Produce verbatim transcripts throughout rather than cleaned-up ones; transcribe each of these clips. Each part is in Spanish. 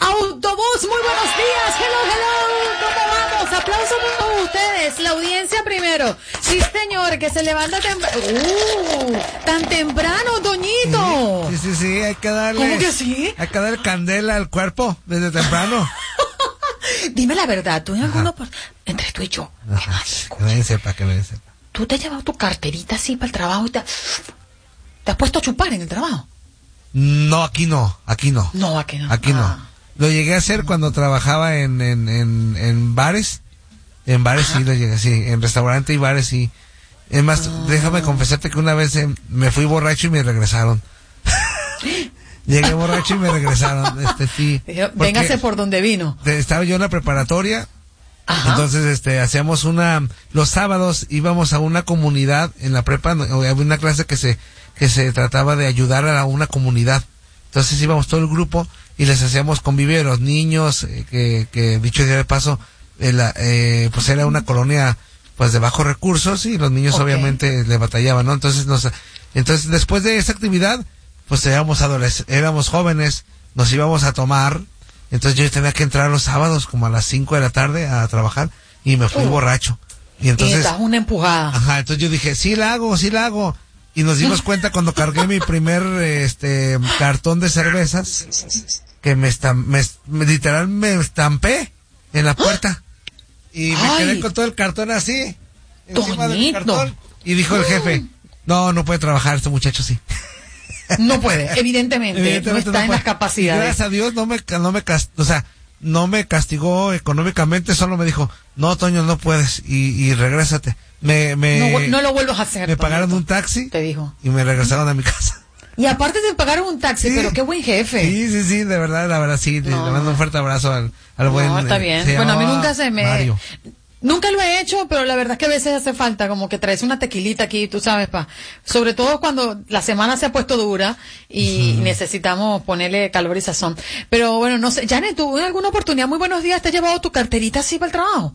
Autobús, muy buenos días. Hello, hello. ¿Cómo vamos? Aplausos para todos ustedes. La audiencia primero. Sí, señor, que se levanta temprano. Uh, tan temprano, Toñito. Sí, sí, sí, hay que darle. ¿Cómo que sí? Hay que darle candela al cuerpo desde temprano. Dime la verdad, tú en alguno por... entre tú y yo. Ajá, que nadie sepa, que nadie sepa. ¿Tú te has llevado tu carterita así para el trabajo y te, te has puesto a chupar en el trabajo? No, aquí no, aquí no. No, aquí no. Aquí ah. no. Lo llegué a hacer cuando trabajaba en, en, en, en bares. En bares Ajá. sí lo llegué, sí. En restaurante y bares sí. Es más, ah. déjame confesarte que una vez eh, me fui borracho y me regresaron. Llegué borracho y me regresaron. Este, sí. Véngase por donde vino. Estaba yo en la preparatoria. Ajá. Entonces, este, hacíamos una, los sábados íbamos a una comunidad en la prepa, había una clase que se, que se trataba de ayudar a una comunidad. Entonces íbamos todo el grupo y les hacíamos convivir a los niños, eh, que, que dicho sea de paso, eh, la, eh, pues era una colonia, pues de bajos recursos y los niños okay. obviamente le batallaban, ¿no? Entonces nos, entonces después de esa actividad, pues éramos adolescentes, éramos jóvenes, nos íbamos a tomar. Entonces yo tenía que entrar los sábados como a las cinco de la tarde a trabajar y me fui uh, borracho. Y entonces... Y das una empujada. Ajá, entonces yo dije, sí la hago, sí la hago. Y nos dimos cuenta cuando cargué mi primer este cartón de cervezas que me, estam, me, me literal me estampé en la puerta. Y me Ay. quedé con todo el cartón así, encima del cartón. Y dijo el jefe, no, no puede trabajar este muchacho así. No puede, evidentemente, evidentemente no está no en las capacidades. Gracias a Dios no me, no me, o sea, no me castigó económicamente, solo me dijo, no, Toño, no puedes y, y regrésate. Me, me, no, no lo vuelvas a hacer. Me pagaron Toñito. un taxi. Te dijo. Y me regresaron a mi casa. Y aparte te pagaron un taxi, sí. pero qué buen jefe. Sí, sí, sí, de verdad, la verdad, sí. No. Le mando un fuerte abrazo al, al no, buen. No, está bien. Bueno, a mí nunca se me. Mario. Nunca lo he hecho, pero la verdad es que a veces hace falta como que traes una tequilita aquí, tú sabes, pa. Sobre todo cuando la semana se ha puesto dura y uh-huh. necesitamos ponerle calor y sazón. Pero bueno, no sé, Janet, ¿tú en alguna oportunidad, muy buenos días, te has llevado tu carterita así para el trabajo?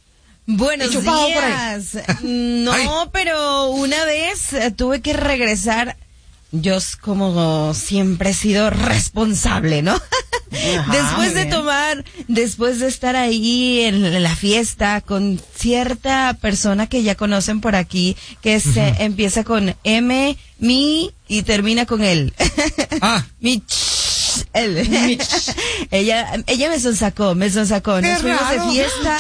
Buenos días. No, Ay. pero una vez tuve que regresar. Yo como siempre he sido responsable, ¿no? Ajá, después de tomar, después de estar ahí en la fiesta con cierta persona que ya conocen por aquí, que se uh-huh. empieza con M, mi y termina con él. Ah. mi ch, él. Mi ch. ella, ella me sonsacó, me sonsacó. Nos fuimos raro. de fiesta.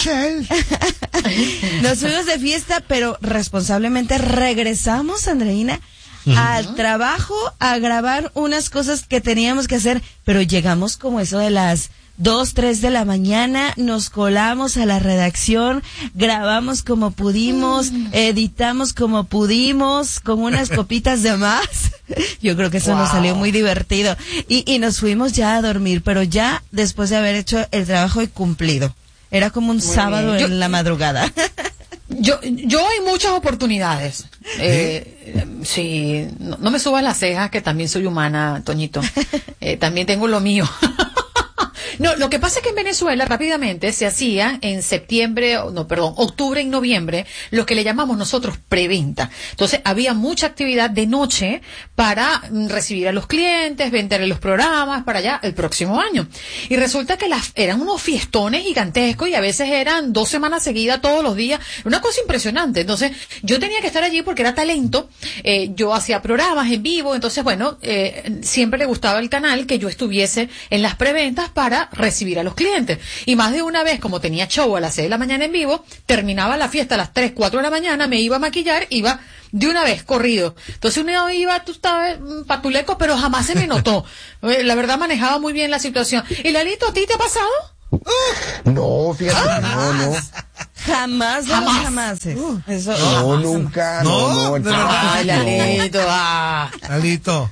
Nos fuimos de fiesta, pero responsablemente regresamos, Andreina, Uh-huh. al trabajo a grabar unas cosas que teníamos que hacer, pero llegamos como eso de las dos, tres de la mañana, nos colamos a la redacción, grabamos como pudimos, uh-huh. editamos como pudimos, con unas copitas de más. Yo creo que eso wow. nos salió muy divertido. Y, y nos fuimos ya a dormir, pero ya después de haber hecho el trabajo y cumplido. Era como un muy sábado bien. en Yo... la madrugada. Yo, yo hay muchas oportunidades. Eh, sí, no, no me suban las cejas, que también soy humana, Toñito. Eh, también tengo lo mío. No, lo que pasa es que en Venezuela rápidamente se hacía en septiembre, no, perdón, octubre y noviembre, lo que le llamamos nosotros preventa. Entonces había mucha actividad de noche para recibir a los clientes, vender los programas para allá el próximo año. Y resulta que las, eran unos fiestones gigantescos y a veces eran dos semanas seguidas todos los días. Una cosa impresionante. Entonces yo tenía que estar allí porque era talento. Eh, yo hacía programas en vivo. Entonces, bueno, eh, siempre le gustaba al canal que yo estuviese en las preventas para recibir a los clientes. Y más de una vez, como tenía show a las seis de la mañana en vivo, terminaba la fiesta a las tres, cuatro de la mañana, me iba a maquillar, iba de una vez corrido. Entonces uno iba, tú sabes, patuleco, pero jamás se me notó. La verdad manejaba muy bien la situación. ¿Y Lalito, a ti te ha pasado? Uh, no, fíjate que no, no. Jamás, jamás. jamás. Uh, Eso, no, jamás, nunca. No, no, no. no Ay, Lalito, ah. Lalito.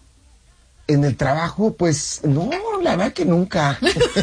En el trabajo, pues, no, la verdad que nunca.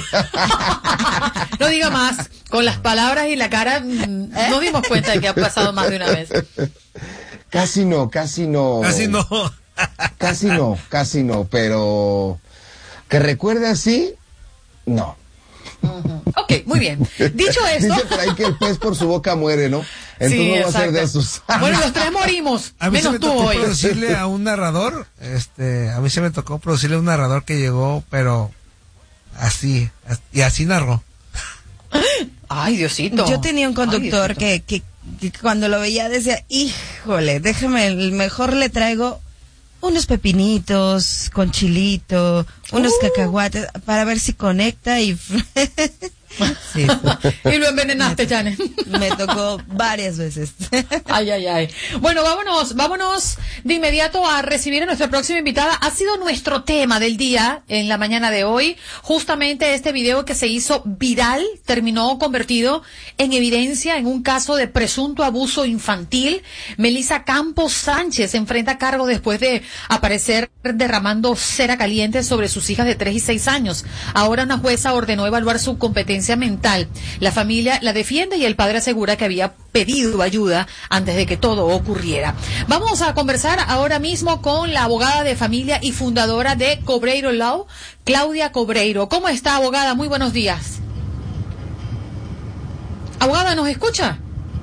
No diga más. Con las palabras y la cara, no dimos cuenta de que ha pasado más de una vez. Casi no, casi no. Casi no. Casi no, casi no, pero que recuerde así, no. Uh-huh. Ok, muy bien. Dicho esto. Dice por ahí que el pez por su boca muere, ¿no? Entonces sí, no va exacto. a ser de esos. Bueno, los tres morimos. A mí menos se me tú tocó hoy. producirle a un narrador, este, a mí se me tocó producirle a un narrador que llegó, pero así, y así narró. Ay, Diosito. Yo tenía un conductor Ay, que, que, que cuando lo veía decía, híjole, déjame, mejor le traigo unos pepinitos con chilito, unos uh. cacahuates, para ver si conecta y... Sí. Y lo envenenaste, Janet. Me tocó varias veces. Ay, ay, ay. Bueno, vámonos, vámonos de inmediato a recibir a nuestra próxima invitada. Ha sido nuestro tema del día en la mañana de hoy. Justamente este video que se hizo viral terminó convertido en evidencia en un caso de presunto abuso infantil. Melissa Campos Sánchez se enfrenta a cargo después de aparecer derramando cera caliente sobre sus hijas de tres y seis años. Ahora una jueza ordenó evaluar su competencia mental. La familia la defiende y el padre asegura que había pedido ayuda antes de que todo ocurriera. Vamos a conversar ahora mismo con la abogada de familia y fundadora de Cobreiro Law, Claudia Cobreiro. ¿Cómo está, abogada? Muy buenos días. Abogada, ¿nos escucha?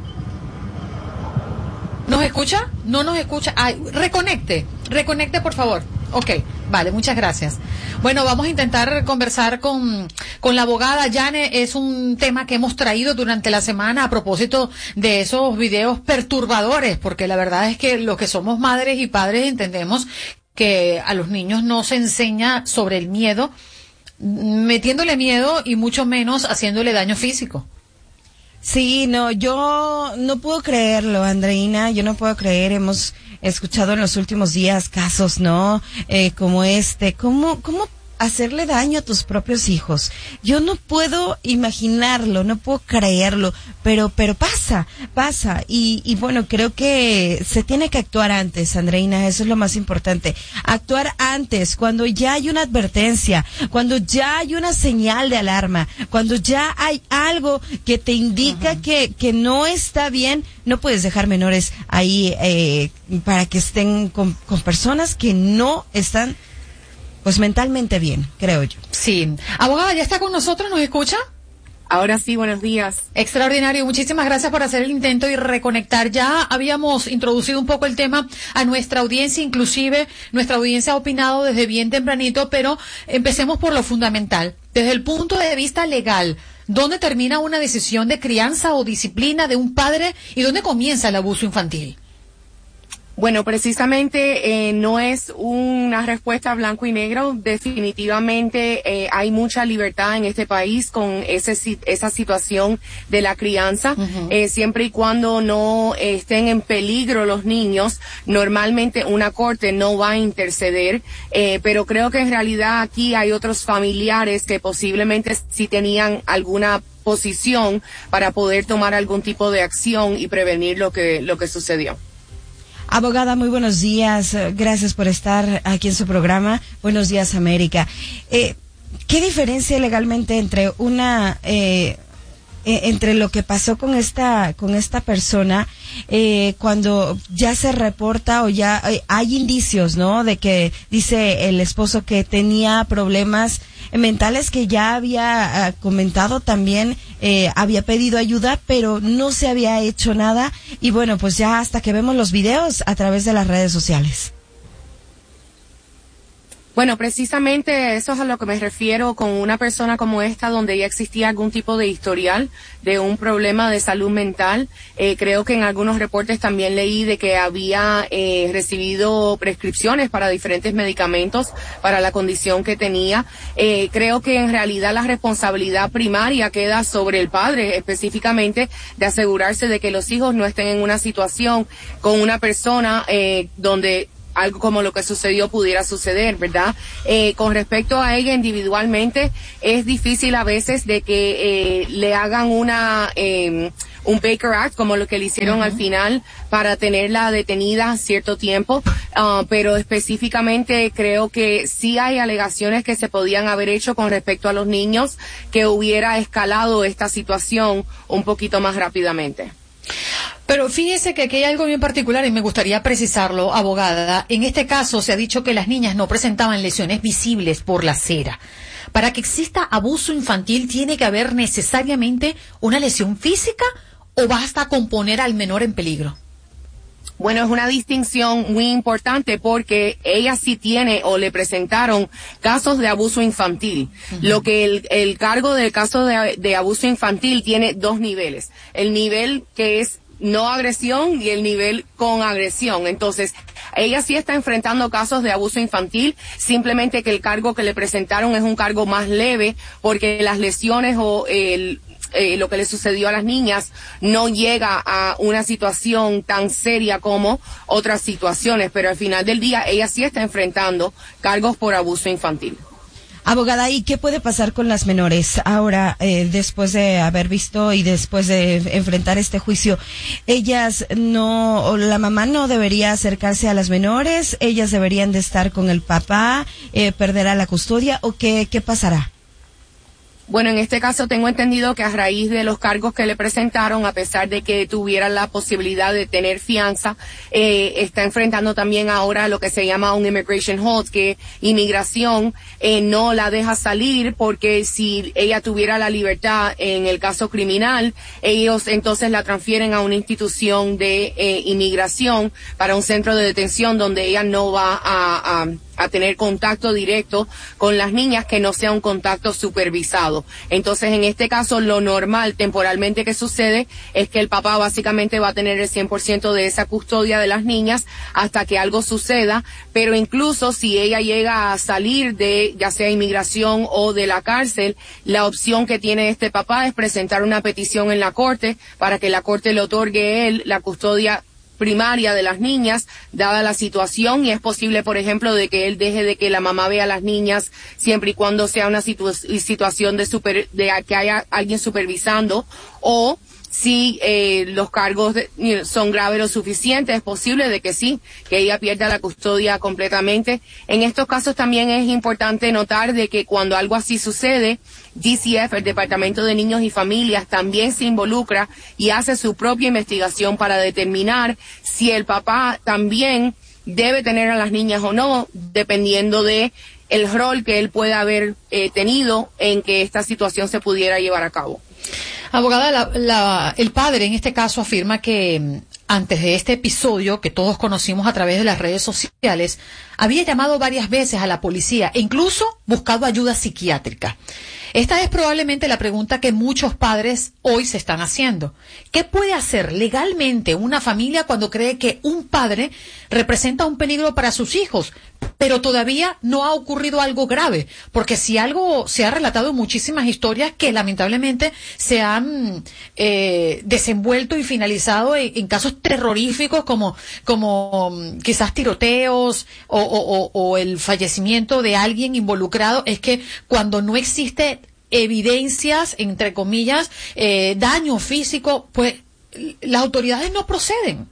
¿Nos escucha? No nos escucha. Ay, reconecte, reconecte por favor. Ok, vale, muchas gracias. Bueno, vamos a intentar conversar con, con la abogada. Yane, es un tema que hemos traído durante la semana a propósito de esos videos perturbadores, porque la verdad es que los que somos madres y padres entendemos que a los niños no se enseña sobre el miedo, metiéndole miedo y mucho menos haciéndole daño físico. Sí, no, yo no puedo creerlo, Andreina, yo no puedo creer, hemos escuchado en los últimos días casos, ¿no? Eh, como este, ¿cómo, cómo hacerle daño a tus propios hijos? Yo no puedo imaginarlo, no puedo creerlo, pero, pero pasa, pasa, y, y bueno, creo que se tiene que actuar antes, Andreina, eso es lo más importante, actuar antes, cuando ya hay una advertencia, cuando ya hay una señal de alarma, cuando ya hay algo que te indica uh-huh. que, que no está bien, no puedes dejar menores ahí, eh, para que estén con, con personas que no están pues mentalmente bien, creo yo. Sí. Abogada, ¿ya está con nosotros? ¿Nos escucha? Ahora sí, buenos días. Extraordinario. Muchísimas gracias por hacer el intento y reconectar. Ya habíamos introducido un poco el tema a nuestra audiencia, inclusive nuestra audiencia ha opinado desde bien tempranito, pero empecemos por lo fundamental. Desde el punto de vista legal, ¿dónde termina una decisión de crianza o disciplina de un padre y dónde comienza el abuso infantil? Bueno, precisamente eh, no es una respuesta blanco y negro. Definitivamente eh, hay mucha libertad en este país con ese, esa situación de la crianza. Uh-huh. eh, siempre y cuando no eh, estén en peligro los niños, normalmente una corte no va a interceder. Eh, pero creo que en realidad aquí hay otros familiares que posiblemente sí tenían alguna posición para poder tomar algún tipo de acción y prevenir lo que, lo que sucedió. Abogada, muy buenos días. Gracias por estar aquí en su programa. Buenos días, América. Eh, ¿Qué diferencia legalmente entre una, eh, eh, entre lo que pasó con esta, con esta persona, eh, cuando ya se reporta o ya eh, hay indicios, ¿no? De que dice el esposo que tenía problemas mentales, que ya había uh, comentado también, eh, había pedido ayuda, pero no se había hecho nada, y bueno, pues ya hasta que vemos los videos a través de las redes sociales. Bueno, precisamente eso es a lo que me refiero con una persona como esta, donde ya existía algún tipo de historial de un problema de salud mental. Eh, creo que en algunos reportes también leí de que había eh, recibido prescripciones para diferentes medicamentos para la condición que tenía. Eh, creo que en realidad la responsabilidad primaria queda sobre el padre, específicamente de asegurarse de que los hijos no estén en una situación con una persona eh, donde algo como lo que sucedió pudiera suceder, ¿verdad? Eh, con respecto a ella individualmente, es difícil a veces de que eh, le hagan una eh, un Baker Act, como lo que le hicieron uh-huh. al final, para tenerla detenida cierto tiempo, uh, pero específicamente creo que sí hay alegaciones que se podían haber hecho con respecto a los niños, que hubiera escalado esta situación un poquito más rápidamente. Pero fíjese que aquí hay algo bien particular y me gustaría precisarlo, abogada. En este caso se ha dicho que las niñas no presentaban lesiones visibles por la cera. Para que exista abuso infantil, ¿tiene que haber necesariamente una lesión física o basta con poner al menor en peligro? Bueno, es una distinción muy importante porque ella sí tiene o le presentaron casos de abuso infantil. Uh-huh. Lo que el, el cargo del caso de, de abuso infantil tiene dos niveles. El nivel que es no agresión y el nivel con agresión. Entonces, ella sí está enfrentando casos de abuso infantil, simplemente que el cargo que le presentaron es un cargo más leve porque las lesiones o el Eh, lo que le sucedió a las niñas no llega a una situación tan seria como otras situaciones, pero al final del día ella sí está enfrentando cargos por abuso infantil. Abogada, ¿y qué puede pasar con las menores ahora, eh, después de haber visto y después de enfrentar este juicio? Ellas no, o la mamá no debería acercarse a las menores, ellas deberían de estar con el papá, eh, perderá la custodia, o qué, qué pasará? Bueno, en este caso tengo entendido que a raíz de los cargos que le presentaron, a pesar de que tuviera la posibilidad de tener fianza, eh, está enfrentando también ahora lo que se llama un immigration hold, que inmigración eh, no la deja salir porque si ella tuviera la libertad en el caso criminal, ellos entonces la transfieren a una institución de eh, inmigración para un centro de detención donde ella no va a, a a tener contacto directo con las niñas, que no sea un contacto supervisado. Entonces, en este caso, lo normal temporalmente que sucede es que el papá básicamente va a tener el cien por ciento de esa custodia de las niñas hasta que algo suceda, pero incluso si ella llega a salir de ya sea inmigración o de la cárcel, la opción que tiene este papá es presentar una petición en la corte para que la corte le otorgue a él la custodia primaria de las niñas, dada la situación, y es posible, por ejemplo, de que él deje de que la mamá vea a las niñas siempre y cuando sea una situ- situación de super, de que haya alguien supervisando, o si eh, los cargos de, son graves lo suficiente, es posible de que sí, que ella pierda la custodia completamente. En estos casos también es importante notar de que cuando algo así sucede, D C F, el Departamento de Niños y Familias, también se involucra y hace su propia investigación para determinar si el papá también debe tener a las niñas o no, dependiendo de el rol que él pueda haber eh, tenido en que esta situación se pudiera llevar a cabo. Abogada, la, la, el padre en este caso afirma que antes de este episodio que todos conocimos a través de las redes sociales, había llamado varias veces a la policía e incluso buscado ayuda psiquiátrica. Esta es probablemente la pregunta que muchos padres hoy se están haciendo. ¿Qué puede hacer legalmente una familia cuando cree que un padre representa un peligro para sus hijos, pero todavía no ha ocurrido algo grave? Porque si algo se ha relatado en muchísimas historias que lamentablemente se han eh, desenvuelto y finalizado en, en casos terroríficos como, como um, quizás tiroteos o, o, o, o el fallecimiento de alguien involucrado, es que cuando no existe evidencias, entre comillas, eh, daño físico, pues las autoridades no proceden.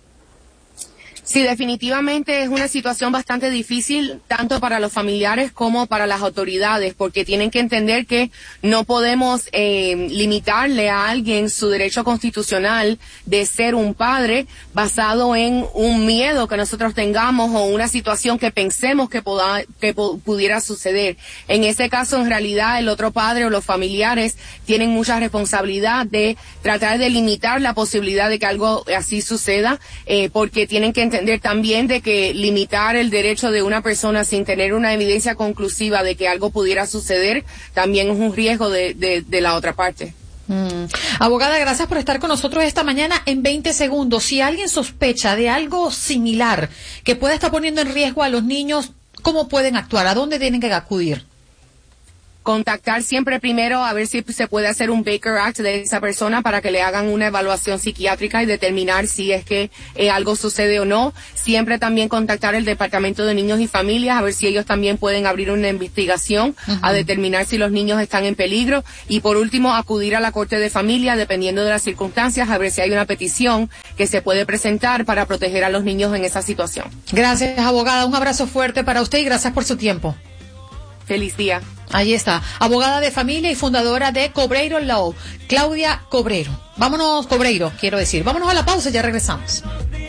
Sí, definitivamente es una situación bastante difícil, tanto para los familiares como para las autoridades, porque tienen que entender que no podemos eh, limitarle a alguien su derecho constitucional de ser un padre basado en un miedo que nosotros tengamos o una situación que pensemos que, poda, que po- pudiera suceder. En ese caso, en realidad, el otro padre o los familiares tienen mucha responsabilidad de tratar de limitar la posibilidad de que algo así suceda, eh, porque tienen que entender también de que limitar el derecho de una persona sin tener una evidencia conclusiva de que algo pudiera suceder también es un riesgo de, de, de la otra parte. Mm. Abogada, gracias por estar con nosotros esta mañana. En veinte segundos, si alguien sospecha de algo similar que pueda estar poniendo en riesgo a los niños, ¿cómo pueden actuar? ¿A dónde tienen que acudir? Contactar siempre primero a ver si se puede hacer un Baker Act de esa persona para que le hagan una evaluación psiquiátrica y determinar si es que eh, algo sucede o no. Siempre también contactar el Departamento de Niños y Familias a ver si ellos también pueden abrir una investigación uh-huh. a determinar si los niños están en peligro. Y por último, acudir a la Corte de Familia, dependiendo de las circunstancias, a ver si hay una petición que se puede presentar para proteger a los niños en esa situación. Gracias, abogada. Un abrazo fuerte para usted y gracias por su tiempo. Feliz día. Ahí está, abogada de familia y fundadora de Cobreiro Law, Claudia Cobreiro. Vámonos, Cobreiro, quiero decir. Vámonos a la pausa y ya regresamos.